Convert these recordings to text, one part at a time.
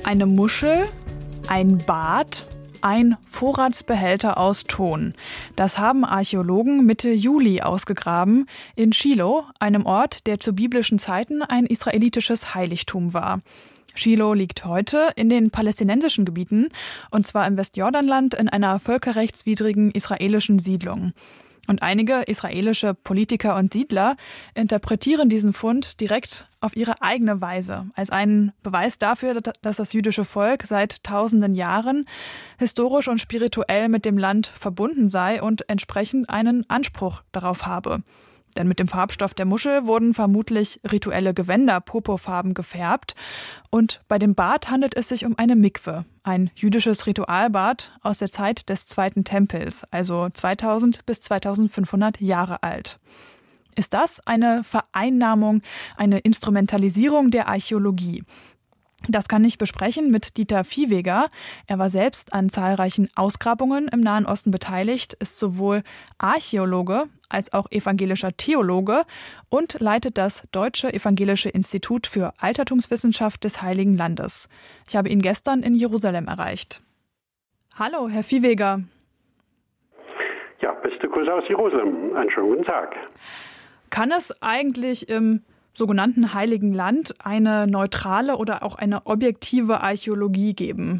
Eine Muschel, ein Bad, ein Vorratsbehälter aus Ton. Das haben Archäologen Mitte Juli ausgegraben in Shiloh, einem Ort, der zu biblischen Zeiten ein israelitisches Heiligtum war. Shiloh liegt heute in den palästinensischen Gebieten, und zwar im Westjordanland in einer völkerrechtswidrigen israelischen Siedlung. Und einige israelische Politiker und Siedler interpretieren diesen Fund direkt auf ihre eigene Weise, als einen Beweis dafür, dass das jüdische Volk seit tausenden Jahren historisch und spirituell mit dem Land verbunden sei und entsprechend einen Anspruch darauf habe. Denn mit dem Farbstoff der Muschel wurden vermutlich rituelle Gewänder purpurfarben gefärbt. Und bei dem Bad handelt es sich um eine Mikwe, ein jüdisches Ritualbad aus der Zeit des Zweiten Tempels, also 2000 bis 2500 Jahre alt. Ist das eine Vereinnahmung, eine Instrumentalisierung der Archäologie? Das kann ich besprechen mit Dieter Viehweger. Er war selbst an zahlreichen Ausgrabungen im Nahen Osten beteiligt, ist sowohl Archäologe als auch evangelischer Theologe und leitet das Deutsche Evangelische Institut für Altertumswissenschaft des Heiligen Landes. Ich habe ihn gestern in Jerusalem erreicht. Hallo, Herr Viehweger. Ja, beste Grüße aus Jerusalem. Einen schönen guten Tag. Kann es eigentlich im sogenannten Heiligen Land eine neutrale oder auch eine objektive Archäologie geben?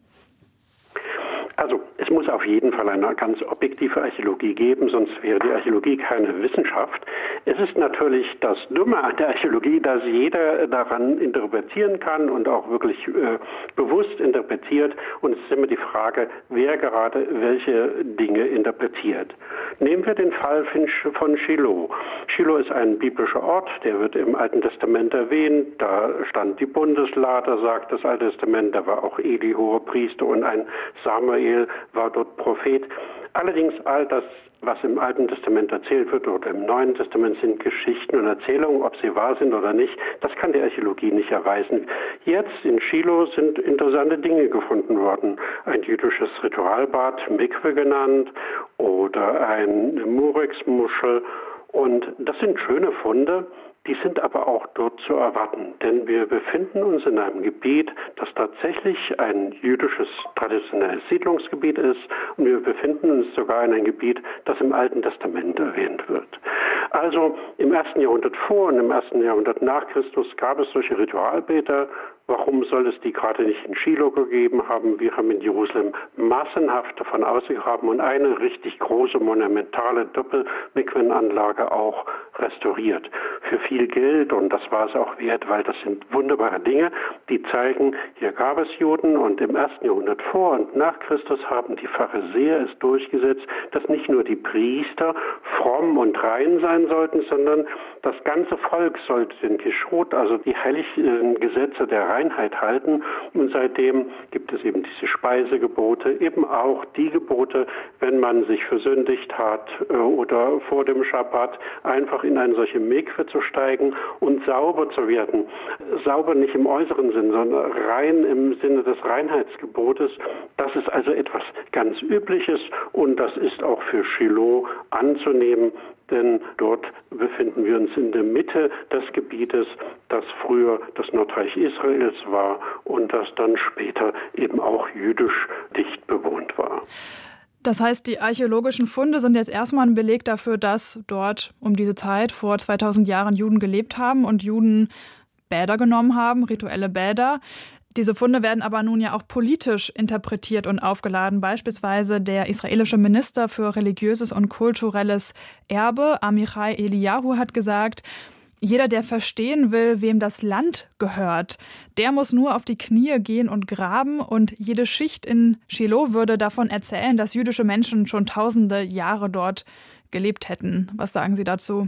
Also, es muss auf jeden Fall eine ganz objektive Archäologie geben, sonst wäre die Archäologie keine Wissenschaft. Es ist natürlich das Dumme an der Archäologie, dass jeder daran interpretieren kann und auch wirklich bewusst interpretiert. Und es ist immer die Frage, wer gerade welche Dinge interpretiert. Nehmen wir den Fall von Shiloh. Shiloh ist ein biblischer Ort, der wird im Alten Testament erwähnt. Da stand die Bundeslade, sagt das Alte Testament. Da war auch Eli Hohepriester und ein Samuel war dort Prophet. Allerdings all das, was im Alten Testament erzählt wird oder im Neuen Testament, sind Geschichten und Erzählungen, ob sie wahr sind oder nicht. Das kann die Archäologie nicht erweisen. Jetzt in Shiloh sind interessante Dinge gefunden worden. Ein jüdisches Ritualbad, Mikwe genannt, oder eine Murex-Muschel. Und das sind schöne Funde. Die sind aber auch dort zu erwarten, denn wir befinden uns in einem Gebiet, das tatsächlich ein jüdisches traditionelles Siedlungsgebiet ist, und wir befinden uns sogar in einem Gebiet, das im Alten Testament erwähnt wird. Also im 1. Jahrhundert vor und im 1. Jahrhundert nach Christus gab es solche Ritualbäder. Warum soll es die gerade nicht in Shiloh gegeben haben? Wir haben in Jerusalem massenhaft davon ausgegraben und eine richtig große, monumentale Doppelmikwenanlage auch restauriert. Für viel Geld, und das war es auch wert, weil das sind wunderbare Dinge, die zeigen, hier gab es Juden, und im 1. Jahrhundert vor und nach Christus haben die Pharisäer es durchgesetzt, dass nicht nur die Priester fromm und rein sein sollten, sondern das ganze Volk sollte den Geschrut, also die heiligen Gesetze der Reinheit halten. Und seitdem gibt es eben diese Speisegebote, eben auch die Gebote, wenn man sich versündigt hat oder vor dem Schabbat, einfach in eine solche Mikwe zu steigen und sauber zu werden. Sauber nicht im äußeren Sinn, sondern rein im Sinne des Reinheitsgebotes. Das ist also etwas ganz Übliches, und das ist auch für Shiloh anzunehmen, denn dort befinden wir uns in der Mitte des Gebietes, das früher das Nordreich Israels war und das dann später eben auch jüdisch dicht bewohnt war. Das heißt, die archäologischen Funde sind jetzt erstmal ein Beleg dafür, dass dort um diese Zeit vor 2000 Jahren Juden gelebt haben und Juden Bäder genommen haben, rituelle Bäder. Diese Funde werden aber nun ja auch politisch interpretiert und aufgeladen. Beispielsweise der israelische Minister für religiöses und kulturelles Erbe, Amichai Eliyahu, hat gesagt, jeder, der verstehen will, wem das Land gehört, der muss nur auf die Knie gehen und graben, und jede Schicht in Shiloh würde davon erzählen, dass jüdische Menschen schon tausende Jahre dort gelebt hätten. Was sagen Sie dazu?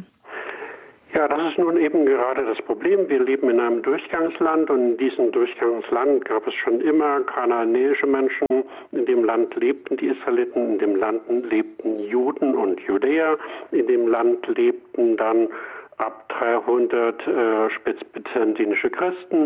Ja, das ist nun eben gerade das Problem. Wir leben in einem Durchgangsland, und in diesem Durchgangsland gab es schon immer kanaanäische Menschen. In dem Land lebten die Israeliten, in dem Land lebten Juden und Judäer, in dem Land lebten dann ab 300 spitzbyzantinische Christen,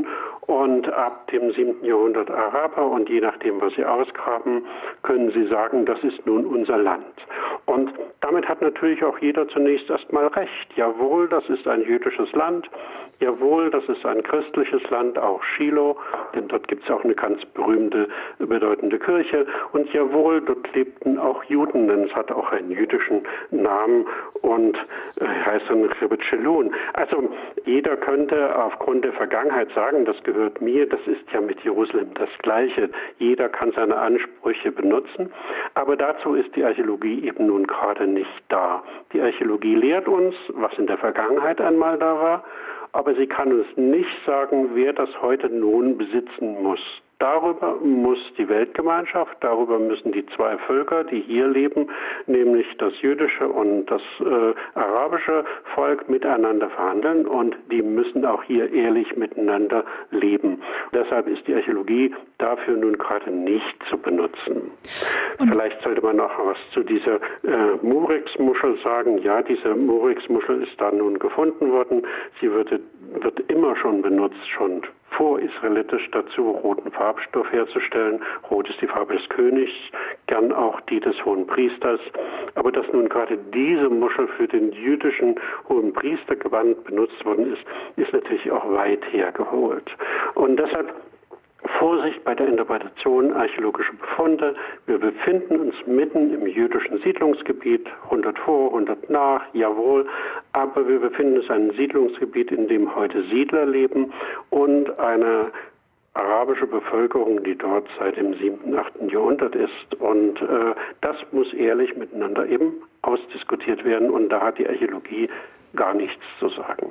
und ab dem 7. Jahrhundert Araber und je nachdem, was sie ausgraben, können sie sagen, das ist nun unser Land. Und damit hat natürlich auch jeder zunächst erstmal recht. Jawohl, das ist ein jüdisches Land. Jawohl, das ist ein christliches Land, auch Shiloh, denn dort gibt es auch eine ganz berühmte, bedeutende Kirche. Und jawohl, dort lebten auch Juden, denn es hat auch einen jüdischen Namen und heißt dann Chebet Shelun. Also jeder könnte aufgrund der Vergangenheit sagen, das gehört mir, das ist ja mit Jerusalem das Gleiche. Jeder kann seine Ansprüche benutzen, aber dazu ist die Archäologie eben nun gerade nicht da. Die Archäologie lehrt uns, was in der Vergangenheit einmal da war, aber sie kann uns nicht sagen, wer das heute nun besitzen muss. Darüber muss die Weltgemeinschaft, darüber müssen die zwei Völker, die hier leben, nämlich das jüdische und das arabische Volk miteinander verhandeln und die müssen auch hier ehrlich miteinander leben. Deshalb ist die Archäologie dafür nun gerade nicht zu benutzen. Und vielleicht sollte man noch was zu dieser Murex-Muschel sagen. Ja, diese Murex-Muschel ist da nun gefunden worden. Sie wird immer schon benutzt, schon vorisraelitisch dazu, roten Farbstoff herzustellen. Rot ist die Farbe des Königs, gern auch die des Hohenpriesters. Aber dass nun gerade diese Muschel für den jüdischen Hohenpriestergewand benutzt worden ist, ist natürlich auch weit hergeholt. Und deshalb Vorsicht bei der Interpretation archäologischer Befunde. Wir befinden uns mitten im jüdischen Siedlungsgebiet, 100 vor, 100 nach, jawohl, aber wir befinden uns in einem Siedlungsgebiet, in dem heute Siedler leben und eine arabische Bevölkerung, die dort seit dem 7., 8. Jahrhundert ist. Und das muss ehrlich miteinander eben ausdiskutiert werden und da hat die Archäologie gar nichts zu sagen.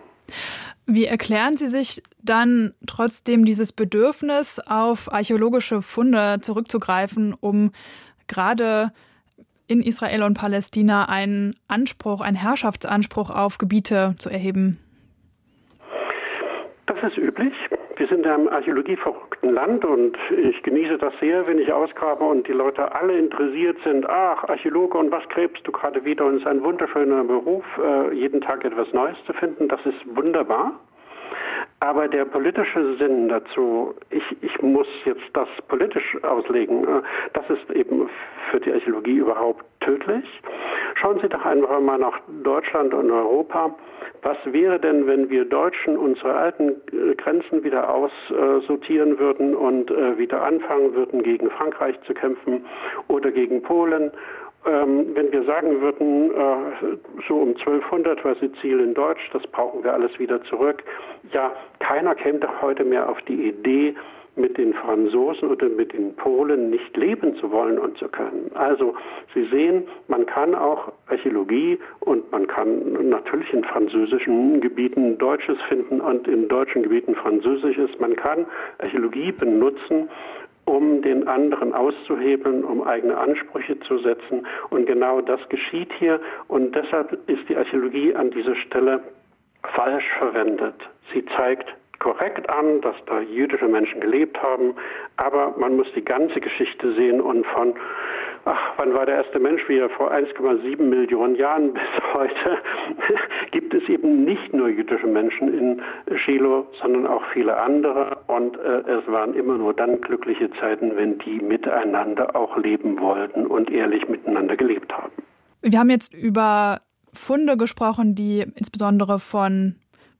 Wie erklären Sie sich dann trotzdem dieses Bedürfnis, auf archäologische Funde zurückzugreifen, um gerade in Israel und Palästina einen Herrschaftsanspruch auf Gebiete zu erheben? Das ist üblich. Wir sind in einem archäologieverrückten Land und ich genieße das sehr, wenn ich ausgrabe und die Leute alle interessiert sind. Ach, Archäologe, und was gräbst du gerade wieder? Und es ist ein wunderschöner Beruf, jeden Tag etwas Neues zu finden. Das ist wunderbar. Aber der politische Sinn dazu, ich muss jetzt das politisch auslegen, das ist eben für die Archäologie überhaupt tödlich. Schauen Sie doch einfach mal nach Deutschland und Europa. Was wäre denn, wenn wir Deutschen unsere alten Grenzen wieder aussortieren würden und wieder anfangen würden, gegen Frankreich zu kämpfen oder gegen Polen? Wenn wir sagen würden, so um 1200 war Sizilien in Deutsch, das brauchen wir alles wieder zurück. Ja, keiner käme doch heute mehr auf die Idee, mit den Franzosen oder mit den Polen nicht leben zu wollen und zu können. Also Sie sehen, man kann auch Archäologie und man kann natürlich in französischen Gebieten Deutsches finden und in deutschen Gebieten Französisches. Man kann Archäologie benutzen, um den anderen auszuhebeln, um eigene Ansprüche zu setzen. Und genau das geschieht hier. Und deshalb ist die Archäologie an dieser Stelle falsch verwendet. Sie zeigt korrekt an, dass da jüdische Menschen gelebt haben, aber man muss die ganze Geschichte sehen und von, wann war der erste Mensch, wie er vor 1,7 Millionen Jahren bis heute, gibt es eben nicht nur jüdische Menschen in Shiloh, sondern auch viele andere und es waren immer nur dann glückliche Zeiten, wenn die miteinander auch leben wollten und ehrlich miteinander gelebt haben. Wir haben jetzt über Funde gesprochen, die insbesondere von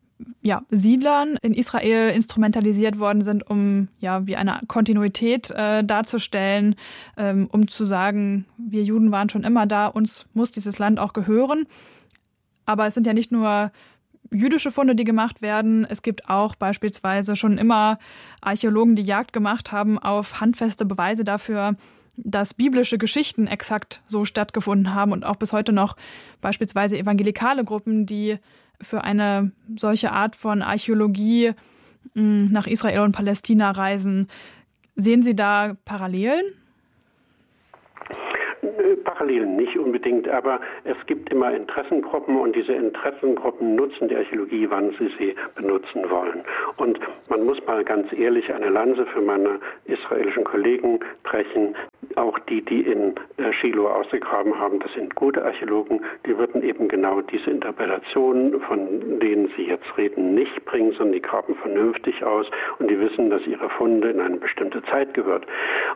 Siedlern in Israel instrumentalisiert worden sind, um wie eine Kontinuität darzustellen, um zu sagen, wir Juden waren schon immer da, uns muss dieses Land auch gehören. Aber es sind ja nicht nur jüdische Funde, die gemacht werden. Es gibt auch beispielsweise schon immer Archäologen, die Jagd gemacht haben auf handfeste Beweise dafür, dass biblische Geschichten exakt so stattgefunden haben und auch bis heute noch beispielsweise evangelikale Gruppen, die für eine solche Art von Archäologie nach Israel und Palästina reisen. Sehen Sie da Parallelen? Parallelen nicht unbedingt, aber es gibt immer Interessengruppen und diese Interessengruppen nutzen die Archäologie, wann sie benutzen wollen. Und man muss mal ganz ehrlich eine Lanze für meine israelischen Kollegen brechen. Auch die in Shiloh ausgegraben haben, das sind gute Archäologen, die würden eben genau diese Interpretationen, von denen sie jetzt reden, nicht bringen, sondern die graben vernünftig aus und die wissen, dass ihre Funde in eine bestimmte Zeit gehört.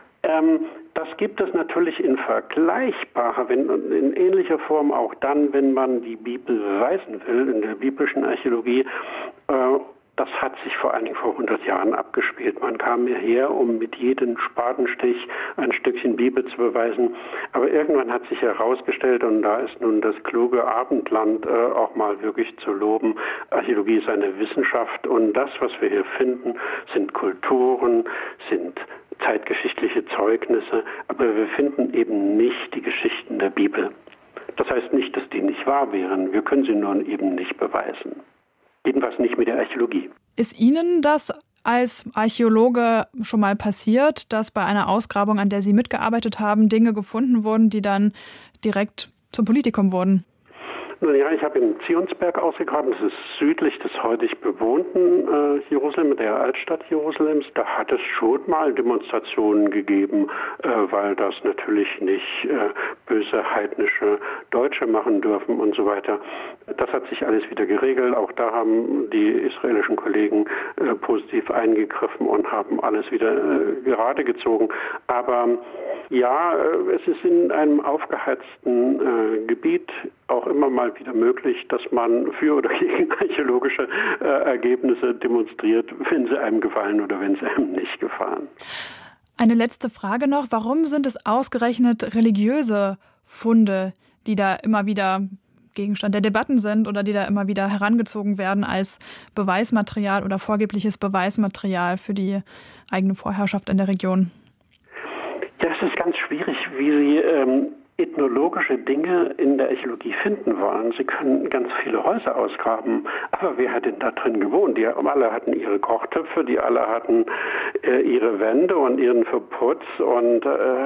Das gibt es natürlich in vergleichbarer, in ähnlicher Form auch dann, wenn man die Bibel beweisen will, in der biblischen Archäologie. Das hat sich vor allen Dingen vor 100 Jahren abgespielt. Man kam hierher, um mit jedem Spatenstich ein Stückchen Bibel zu beweisen. Aber irgendwann hat sich herausgestellt, und da ist nun das kluge Abendland auch mal wirklich zu loben, Archäologie ist eine Wissenschaft und das, was wir hier finden, sind Kulturen, sind zeitgeschichtliche Zeugnisse, aber wir finden eben nicht die Geschichten der Bibel. Das heißt nicht, dass die nicht wahr wären. Wir können sie nur eben nicht beweisen. Jedenfalls nicht mit der Archäologie. Ist Ihnen das als Archäologe schon mal passiert, dass bei einer Ausgrabung, an der Sie mitgearbeitet haben, Dinge gefunden wurden, die dann direkt zum Politikum wurden? Nun ja, ich habe in Zionsberg ausgegraben, das ist südlich des heutig bewohnten Jerusalem, der Altstadt Jerusalems. Da hat es schon mal Demonstrationen gegeben, weil das natürlich nicht böse heidnische Deutsche machen dürfen und so weiter. Das hat sich alles wieder geregelt. Auch da haben die israelischen Kollegen positiv eingegriffen und haben alles wieder gerade gezogen. Aber ja, es ist in einem aufgeheizten Gebiet auch immer mal wieder möglich, dass man für oder gegen archäologische Ergebnisse demonstriert, wenn sie einem gefallen oder wenn sie einem nicht gefallen. Eine letzte Frage noch. Warum sind es ausgerechnet religiöse Funde, die da immer wieder Gegenstand der Debatten sind oder die da immer wieder herangezogen werden als Beweismaterial oder vorgebliches Beweismaterial für die eigene Vorherrschaft in der Region? Ja, es ist ganz schwierig, wie Sie ethnologische Dinge in der Archäologie finden wollen. Sie können ganz viele Häuser ausgraben, aber wer hat denn da drin gewohnt? Die alle hatten ihre Kochtöpfe, die alle hatten ihre Wände und ihren Verputz und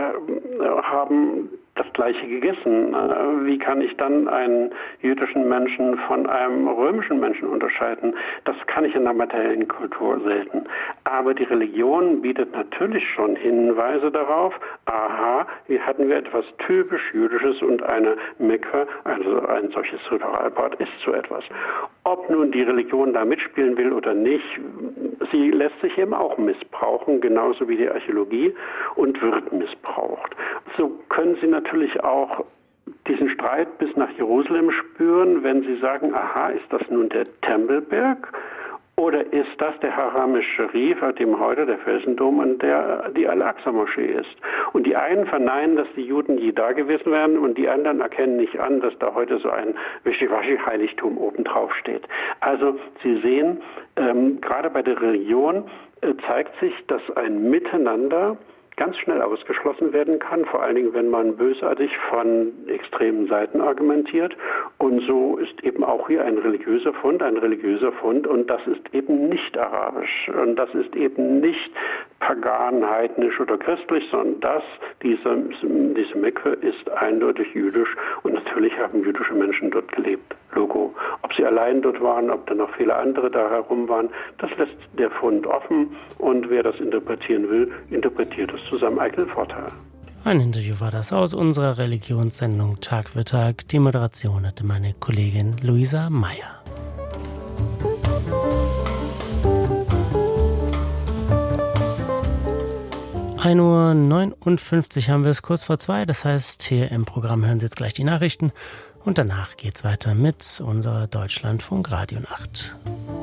haben das Gleiche gegessen. Wie kann ich dann einen jüdischen Menschen von einem römischen Menschen unterscheiden? Das kann ich in der materiellen Kultur selten. Aber die Religion bietet natürlich schon Hinweise darauf, aha, hier hatten wir etwas typisch Jüdisches und eine Mikwe, also ein solches Ritualbad, ist so etwas. Ob nun die Religion da mitspielen will oder nicht, sie lässt sich eben auch missbrauchen, genauso wie die Archäologie, und wird missbraucht. So können Sie natürlich auch diesen Streit bis nach Jerusalem spüren, wenn Sie sagen, aha, ist das nun der Tempelberg oder ist das der Haram al-Sharif, auf dem heute der Felsendom und die Al-Aqsa-Moschee ist? Und die einen verneinen, dass die Juden je da gewesen wären und die anderen erkennen nicht an, dass da heute so ein Wischiwaschi-Heiligtum obendrauf steht. Also Sie sehen, gerade bei der Religion zeigt sich, dass ein Miteinander ganz schnell ausgeschlossen werden kann, vor allen Dingen, wenn man bösartig von extremen Seiten argumentiert. Und so ist eben auch hier ein religiöser Fund und das ist eben nicht arabisch und das ist eben nicht pagan, heidnisch oder christlich, sondern diese Mikwe ist eindeutig jüdisch und natürlich haben jüdische Menschen dort gelebt. Logo. Ob sie allein dort waren, ob da noch viele andere da herum waren, das lässt der Fund offen und wer das interpretieren will, interpretiert es zu seinem eigenen Vorteil. Ein Interview war das aus unserer Religionssendung Tag für Tag. Die Moderation hatte meine Kollegin Luisa Meyer. Uhr 59 haben wir es kurz vor 2. Das heißt, hier im Programm hören Sie jetzt gleich die Nachrichten. Und danach geht's weiter mit unserer Deutschlandfunk Radio Nacht.